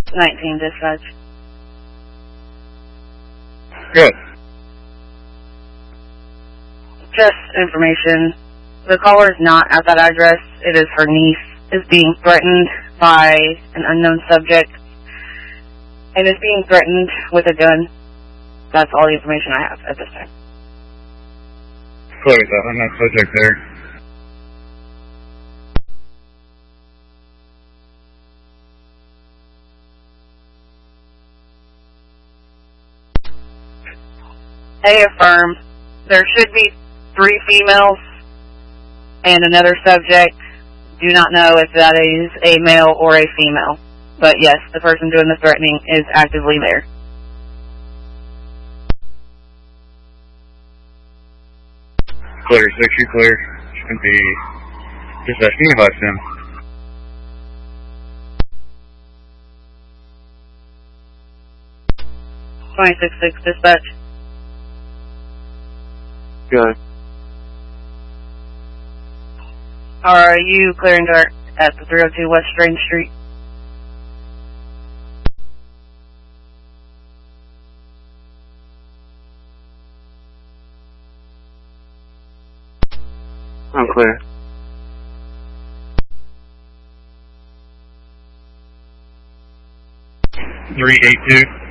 19 dispatch. Good. Just information. The caller is not at that address. It is her niece is being threatened by an unknown subject and is being threatened with a gun. That's all the information I have at this time. Clear the unknown subject there. A affirm. There should be 3 females and another subject. Do not know if that is a male or a female. But yes, the person doing the threatening is actively there. Clear, 6, you clear. Should be dispatch. Can you advise him? .26 dispatch. Good. Are you clearing guard at the 302 West Strange Street? I'm clear. 382.